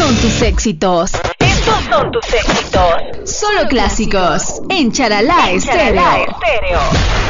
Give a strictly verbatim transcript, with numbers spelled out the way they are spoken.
son tus éxitos. Estos son tus éxitos. Solo clásicos en Charalá En Charalá Estéreo. Estéreo.